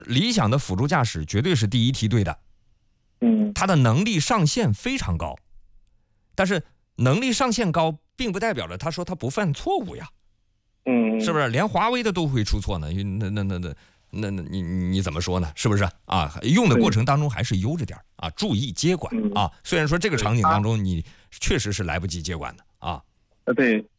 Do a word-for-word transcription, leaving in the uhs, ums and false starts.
理想的辅助驾驶绝对是第一梯队的， 嗯， 它的能力上限非常高，但是能力上限高，并不代表着他说他不犯错误呀， 嗯， 是不是？连华为的都会出错呢？那那那那那那你你怎么说呢？是不是啊？用的过程当中还是悠着点啊，注意接管啊。虽然说这个场景当中你确实是来不及接管的啊。 呃，对，